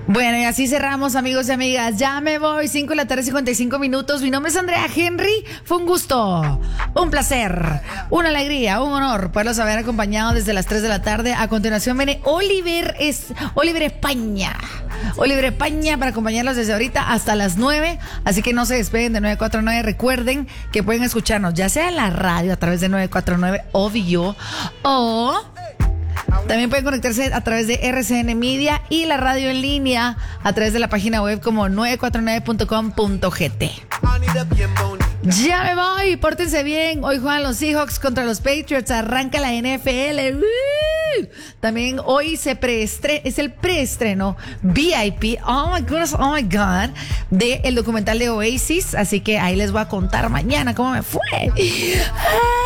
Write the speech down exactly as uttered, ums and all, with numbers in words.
Bueno, y así cerramos, amigos y amigas. Ya me voy, cinco de la tarde, cincuenta y cinco minutos. Mi nombre es Andrea Henry. Fue un gusto, un placer, una alegría, un honor poderlos haber acompañado desde las tres de la tarde. A continuación viene Oliver, es, Oliver España. Oliver España para acompañarlos desde ahorita hasta las nueve. Así que no se despeguen de nueve cuatro nueve. Recuerden que pueden escucharnos ya sea en la radio a través de nueve cuatro nueve, obvio, o también pueden conectarse a través de R C N Media y la radio en línea a través de la página web como nueve cuatro nueve punto com punto g t. Ya me voy, pórtense bien. Hoy juegan los Seahawks contra los Patriots, arranca la N F L. ¡Uh! También hoy se preestre- es el preestreno V I P, oh my goodness, oh my god, de el documental de Oasis, así que ahí les voy a contar mañana cómo me fue. ¡Ah!